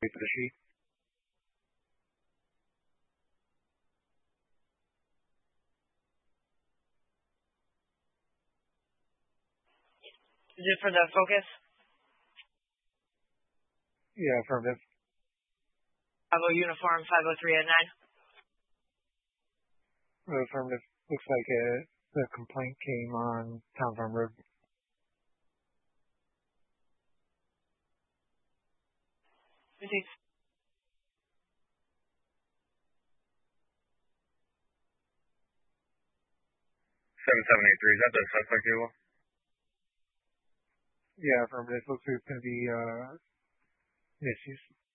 for the sheet. Is it for the Focus? Yeah, affirmative. Bravo Uniform 503 at 9. Affirmative. Looks like the complaint came on Town Farm Road. Received. 7783, is that the suspect table? Yeah, affirmative. Looks like it's going to be misuse.